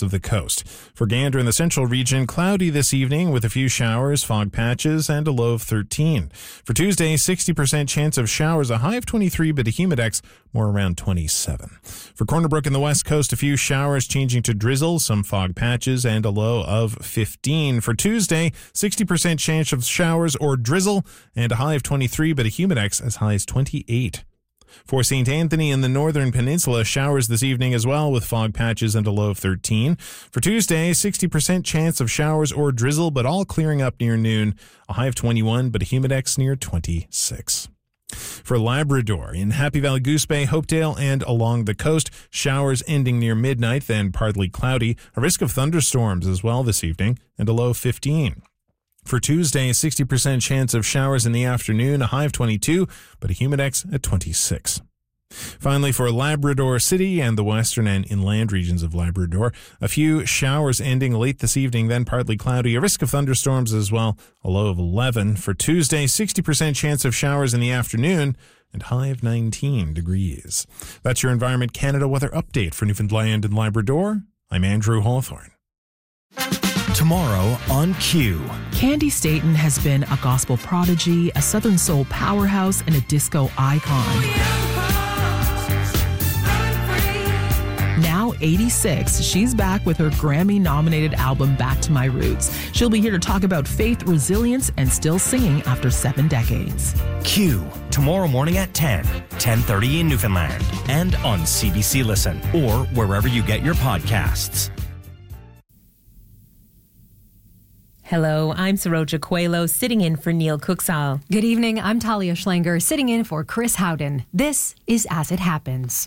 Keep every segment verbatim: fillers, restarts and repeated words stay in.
parts of the coast. For Gander in the central region, cloudy this evening with a few showers, fog patches, and a low of thirteen. For Tuesday, sixty percent chance of showers, a high of twenty-three, but a humidex more around twenty-seven. For Corner Brook in the west coast, a few showers changing to drizzle, some fog patches, and a low of fifteen. For Tuesday, sixty percent chance of showers or drizzle, and a high of twenty-three, but a humidex as high as twenty-eight. For Saint Anthony in the northern peninsula, showers this evening as well with fog patches and a low of thirteen. For Tuesday, sixty percent chance of showers or drizzle, but all clearing up near noon. A high of twenty-one, but a humidex near twenty-six. For Labrador, in Happy Valley, Goose Bay, Hopedale, and along the coast, showers ending near midnight, then partly cloudy. A risk of thunderstorms as well this evening, and a low of fifteen. For Tuesday, a sixty percent chance of showers in the afternoon, a high of twenty-two, but a humidex at twenty-six. Finally, for Labrador City and the western and inland regions of Labrador, a few showers ending late this evening, then partly cloudy. A risk of thunderstorms as well, a low of eleven. For Tuesday, sixty percent chance of showers in the afternoon, and high of nineteen degrees. That's your Environment Canada weather update for Newfoundland and Labrador. I'm Andrew Hawthorne. Tomorrow on Q. Candy Staton has been a gospel prodigy, a Southern soul powerhouse, and a disco icon. Now eighty-six, she's back with her Grammy-nominated album Back to My Roots. She'll be here to talk about faith, resilience, and still singing after seven decades. Q, tomorrow morning at ten, ten thirty in Newfoundland, and on C B C Listen, or wherever you get your podcasts. Hello, I'm Saroja Coelho, sitting in for Neil Cooksall. Good evening, I'm Talia Schlanger, sitting in for Chris Howden. This is As It Happens.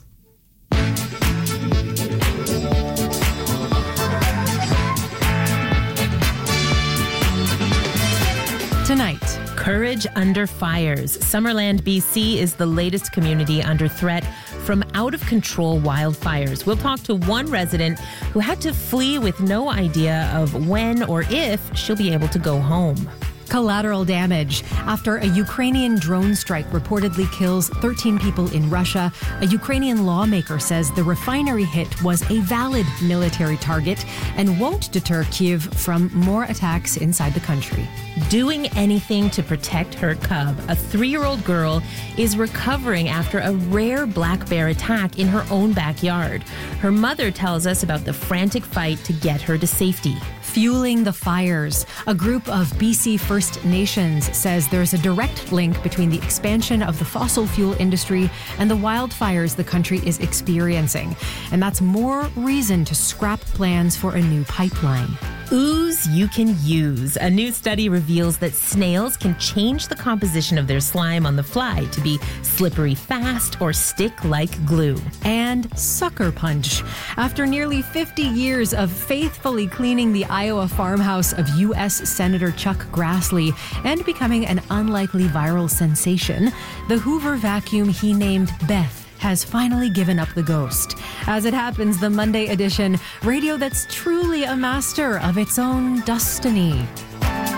Tonight, Courage Under Fires. Summerland, B C is the latest community under threat from out-of-control wildfires. We'll talk to one resident who had to flee with no idea of when or if she'll be able to go home. Collateral damage. After a Ukrainian drone strike reportedly kills thirteen people in Russia, a Ukrainian lawmaker says the refinery hit was a valid military target and won't deter Kyiv from more attacks inside the country. Doing anything to protect her cub. A three-year-old girl is recovering after a rare black bear attack in her own backyard. Her mother tells us about the frantic fight to get her to safety. Fueling the fires. A group of B C First Nations says there's a direct link between the expansion of the fossil fuel industry and the wildfires the country is experiencing. And that's more reason to scrap plans for a new pipeline. Ooze you can use. A new study reveals that snails can change the composition of their slime on the fly to be slippery fast or stick like glue. And sucker punch. After nearly fifty years of faithfully cleaning the Iowa farmhouse of U S Senator Chuck Grassley and becoming an unlikely viral sensation, the Hoover vacuum he named Beth has finally given up the ghost. As it happens, the Monday edition, radio that's truly a master of its own destiny.